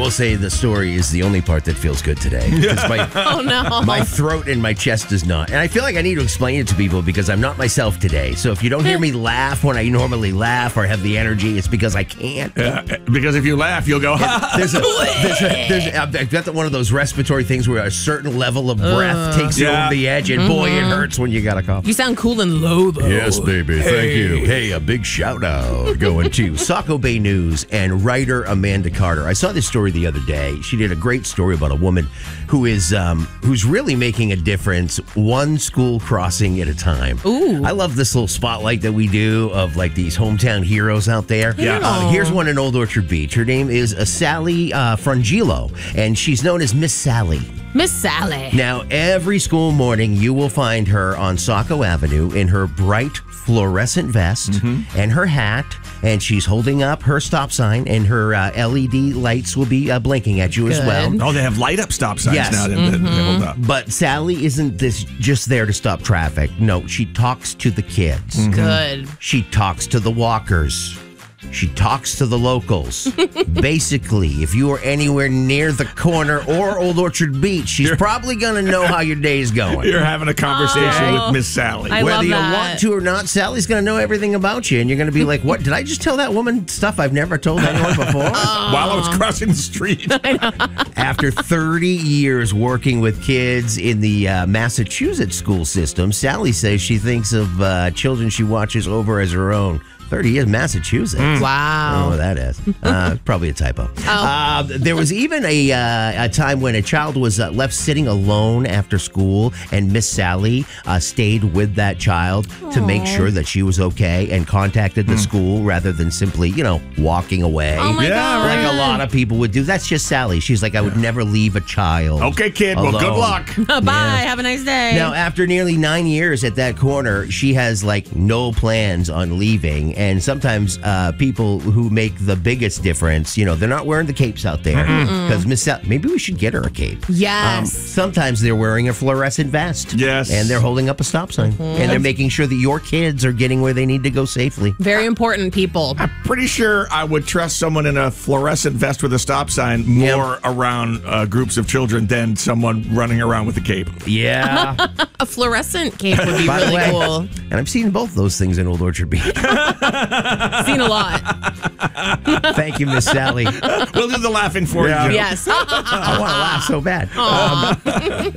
will say the story is the only part that feels good today. Oh, no. My throat and my chest does not. And I feel like I need to explain it to people because I'm not myself today. So if you don't hear me laugh when I normally laugh or have the energy, it's because I can't. Because if you laugh, you'll go, I've got one of those respiratory things where a certain level of breath takes you over the edge, and boy, it hurts when you got a cough. You sound cool and low, though. Yes, baby. Thank you. Hey, a big shout out going to Saco Bay News and writer Amanda Carter. I saw this story the other day. She did a great story about a woman who is who's really making a difference one school crossing at a time. Ooh. I love this little spotlight that we do of like these hometown heroes out there. Yeah. Here's one in Old Orchard Beach. Her name is Sally Frangillo, and she's known as Miss Sally. Miss Sally. Now, every school morning, you will find her on Saco Avenue in her bright fluorescent vest and her hat, and she's holding up her stop sign, and her LED lights will be blinking at you as well. oh, they have light up stop signs now that they hold up. But Sally isn't just there to stop traffic. No, she talks to the kids. Good. She talks to the walkers. She talks to the locals. Basically, if you are anywhere near the corner or Old Orchard Beach, she's probably going to know how your day is going. You're having a conversation with Miss Sally. I Whether love you that. want to or not, Sally's going to know everything about you. And you're going to be like, what? Did I just tell that woman stuff I've never told anyone before? While I was crossing the street. After 30 years working with kids in the Massachusetts school system, Sally says she thinks of children she watches over as her own. 30 years, Massachusetts. I don't know Wow. what that is. Probably a typo. There was even a time when a child was left sitting alone after school, and Miss Sally stayed with that child to make sure that she was okay and contacted the school rather than simply, walking away. Oh, my God. Like a lot of people would do. That's just Sally. She's like, I would never leave a child. Okay, kid. Well, good alone. luck. Bye. Have a nice day. Now, after nearly 9 years at that corner, she has no plans on leaving. And sometimes people who make the biggest difference, they're not wearing the capes out there. Because Miss Sally, maybe we should get her a cape. Yes. Sometimes they're wearing a fluorescent vest. Yes. And they're holding up a stop sign. And they're making sure that your kids are getting where they need to go safely. Very important, people. I'm pretty sure I would trust someone in a fluorescent vest with a stop sign more around groups of children than someone running around with a cape. Yeah. A fluorescent cape would be By the really way, cool. and I've seen both those things in Old Orchard Beach. Seen a lot. Thank you, Miss Sally. We'll do the laughing for you. Yes. I want to laugh so bad.